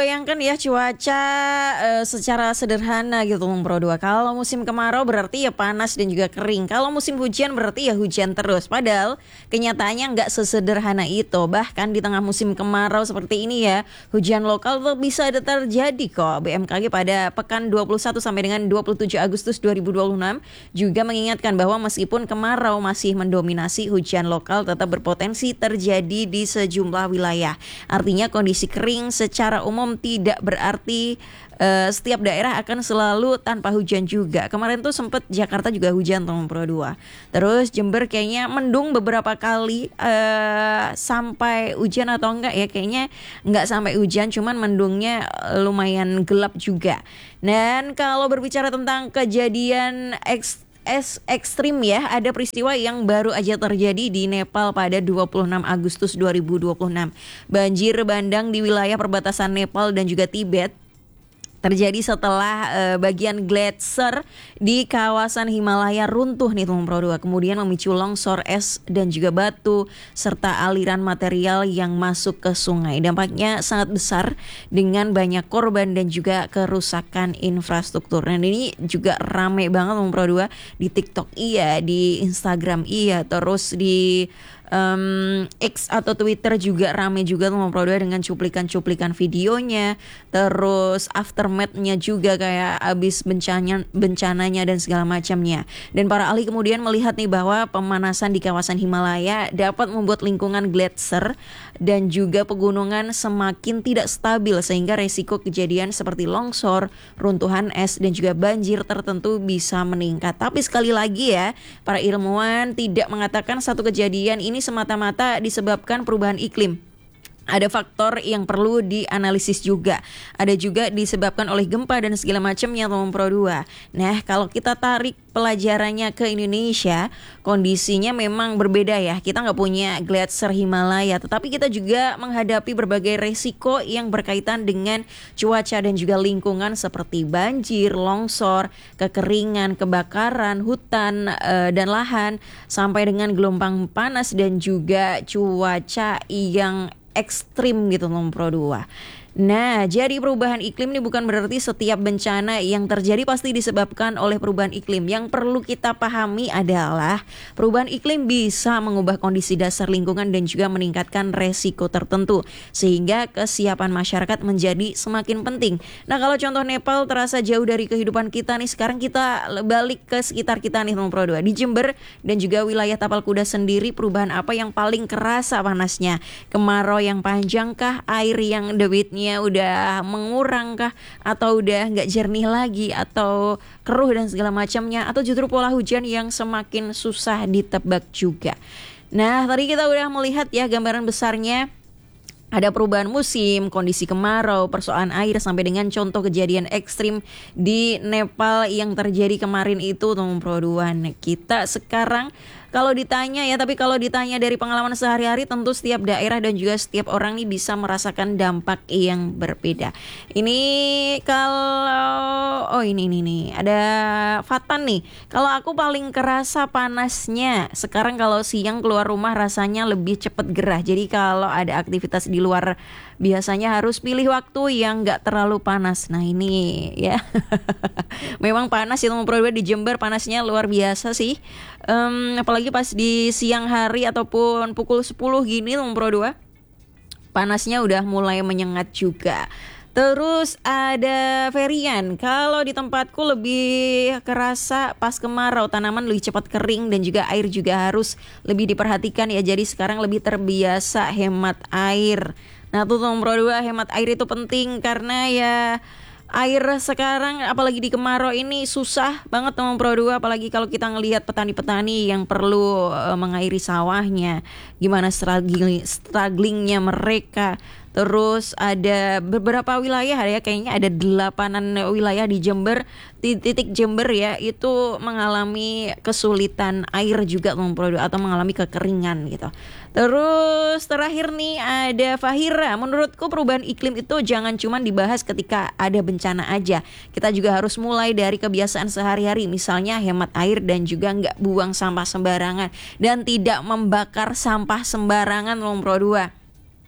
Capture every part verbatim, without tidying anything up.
Bayangkan ya cuaca eh, secara sederhana gitu Bung Pro dua. Kalau musim kemarau berarti ya panas dan juga kering. Kalau musim hujan berarti ya hujan terus. Padahal kenyataannya nggak sesederhana itu. Bahkan di tengah musim kemarau seperti ini ya, hujan lokal tuh bisa ada terjadi kok. B M K G pada pekan dua puluh satu sampai dengan dua puluh tujuh Agustus dua ribu dua puluh enam juga mengingatkan bahwa meskipun kemarau masih mendominasi, hujan lokal tetap berpotensi terjadi di sejumlah wilayah. Artinya kondisi kering secara umum tidak berarti uh, setiap daerah akan selalu tanpa hujan juga. Kemarin tuh sempet Jakarta juga hujan Bung Pro dua. Terus Jember kayaknya mendung beberapa kali uh, sampai hujan atau enggak ya, kayaknya enggak sampai hujan, cuman mendungnya lumayan gelap juga. Dan kalau berbicara tentang kejadian eks Es ekstrim ya, ada peristiwa yang baru aja terjadi di Nepal pada dua puluh enam Agustus dua ribu dua puluh enam. Banjir bandang di wilayah perbatasan Nepal dan juga Tibet terjadi setelah uh, bagian gletser di kawasan Himalaya runtuh nih Bung Pro dua, kemudian memicu longsor es dan juga batu serta aliran material yang masuk ke sungai. Dampaknya sangat besar dengan banyak korban dan juga kerusakan infrastruktur. Dan ini juga rame banget Bung Pro dua di TikTok iya, di Instagram iya, terus di Um, X atau Twitter juga rame juga Bung Pro dua dengan cuplikan-cuplikan videonya, terus aftermath-nya juga kayak abis bencana bencananya dan segala macamnya. Dan para ahli kemudian melihat nih bahwa pemanasan di kawasan Himalaya dapat membuat lingkungan gletser dan juga pegunungan semakin tidak stabil, sehingga resiko kejadian seperti longsor, runtuhan es dan juga banjir tertentu bisa meningkat. Tapi sekali lagi ya, para ilmuwan tidak mengatakan satu kejadian ini semata-mata disebabkan perubahan iklim. Ada faktor yang perlu dianalisis juga. Ada juga disebabkan oleh gempa dan segala macamnya Bung Pro dua. Nah, kalau kita tarik pelajarannya ke Indonesia, kondisinya memang berbeda ya. Kita nggak punya gletser Himalaya, tetapi kita juga menghadapi berbagai resiko yang berkaitan dengan cuaca dan juga lingkungan seperti banjir, longsor, kekeringan, kebakaran, hutan e, dan lahan, sampai dengan gelombang panas dan juga cuaca yang ekstrim gitu Bung Pro dua. Nah, jadi perubahan iklim ini bukan berarti setiap bencana yang terjadi pasti disebabkan oleh perubahan iklim. Yang perlu kita pahami adalah perubahan iklim bisa mengubah kondisi dasar lingkungan dan juga meningkatkan resiko tertentu, sehingga kesiapan masyarakat menjadi semakin penting. Nah, kalau contoh Nepal terasa jauh dari kehidupan kita nih, sekarang kita balik ke sekitar kita nih Bung Pro dua. Di Jember dan juga wilayah Tapal Kuda sendiri, perubahan apa yang paling kerasa panasnya? Kemarau yang panjang kah? Air yang debitnya udah mengurang kah, atau udah nggak jernih lagi, atau keruh dan segala macamnya, atau justru pola hujan yang semakin susah ditebak juga. Nah, tadi kita udah melihat ya gambaran besarnya. Ada perubahan musim, kondisi kemarau, persoalan air, sampai dengan contoh kejadian ekstrim di Nepal yang terjadi kemarin itu Bung Pro dua. Nah, kita sekarang kalau ditanya ya, tapi kalau ditanya dari pengalaman sehari-hari, tentu setiap daerah dan juga setiap orang nih bisa merasakan dampak yang berbeda. Ini kalau, oh ini, ini nih, ada Fatan nih. Kalau aku paling kerasa panasnya sekarang kalau siang keluar rumah rasanya lebih cepat gerah. Jadi kalau ada aktivitas di luar biasanya harus pilih waktu yang gak terlalu panas. Nah ini ya memang panas ya Bung Pro dua, di Jember panasnya luar biasa sih. Um, apalagi pas di siang hari ataupun pukul sepuluh gini Bung Pro dua, panasnya udah mulai menyengat juga. Terus ada Ferian, kalau di tempatku lebih kerasa pas kemarau, tanaman lebih cepat kering dan juga air juga harus lebih diperhatikan ya. Jadi sekarang lebih terbiasa hemat air. Nah tuh Bung Pro dua, hemat air itu penting karena ya air sekarang apalagi di kemarau ini susah banget Bung Pro dua, apalagi kalau kita ngelihat petani-petani yang perlu uh, mengairi sawahnya, gimana struggling strugglingnya mereka. Terus ada beberapa wilayah ya, kayaknya ada delapanan wilayah di Jember, titik Jember ya, itu mengalami kesulitan air juga Bung Pro dua, atau mengalami kekeringan gitu. Terus terakhir nih ada Fahira, menurutku perubahan iklim itu jangan cuma dibahas ketika ada bencana aja. Kita juga harus mulai dari kebiasaan sehari-hari, misalnya hemat air dan juga nggak buang sampah sembarangan dan tidak membakar sampah sembarangan Bung Pro dua.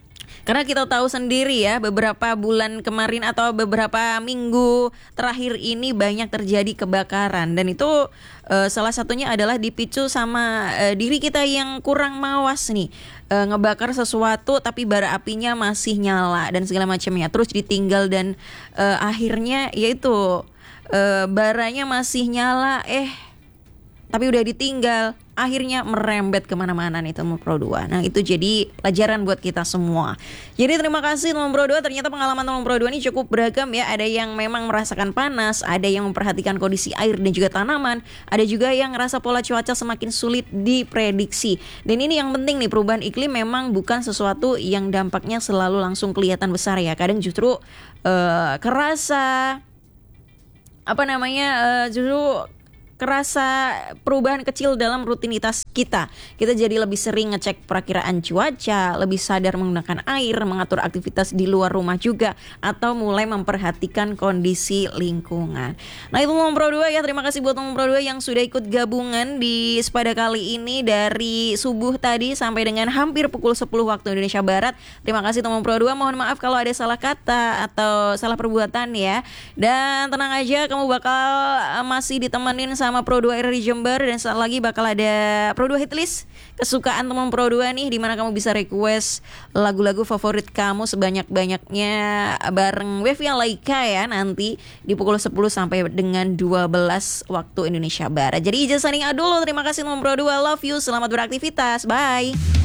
Karena kita tahu sendiri ya, beberapa bulan kemarin atau beberapa minggu terakhir ini banyak terjadi kebakaran, dan itu uh, salah satunya adalah dipicu sama uh, diri kita yang kurang mawas nih, uh, ngebakar sesuatu tapi bara apinya masih nyala dan segala macamnya, terus ditinggal dan uh, akhirnya yaitu uh, baranya masih nyala eh tapi udah ditinggal, akhirnya merembet kemana-mana nih teman Pro dua. Nah itu jadi pelajaran buat kita semua. Jadi terima kasih teman Pro dua. Ternyata pengalaman teman Pro dua ini cukup beragam ya. Ada yang memang merasakan panas, ada yang memperhatikan kondisi air dan juga tanaman, ada juga yang ngerasa pola cuaca semakin sulit diprediksi. Dan ini yang penting nih, perubahan iklim memang bukan sesuatu yang dampaknya selalu langsung kelihatan besar ya. Kadang justru uh, kerasa apa namanya uh, justru kerasa perubahan kecil dalam rutinitas kita. Kita jadi lebih sering ngecek perakiraan cuaca, lebih sadar menggunakan air, mengatur aktivitas di luar rumah juga, atau mulai memperhatikan kondisi lingkungan. Nah itu teman Pro dua ya, terima kasih buat teman Pro dua yang sudah ikut gabungan di Sepada kali ini dari subuh tadi sampai dengan hampir pukul sepuluh waktu Indonesia Barat. Terima kasih teman Pro dua, mohon maaf kalau ada salah kata atau salah perbuatan ya. Dan tenang aja, kamu bakal masih ditemenin sama sama Pro dua R di Jember, dan saat lagi bakal ada Pro dua Hitlist kesukaan teman Pro dua nih, dimana kamu bisa request lagu-lagu favorit kamu sebanyak-banyaknya bareng Wavy Laika ya, nanti di pukul sepuluh sampai dengan dua belas waktu Indonesia Barat. Jadi ijazah signing out dulu, terima kasih teman Pro dua, love you, selamat beraktivitas, bye.